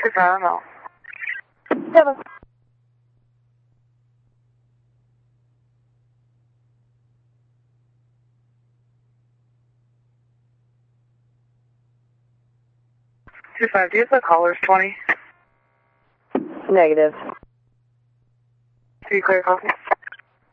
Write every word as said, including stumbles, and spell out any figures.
Two five no. Seven. Two five. Do you have the callers twenty? Negative. Do you clear copy?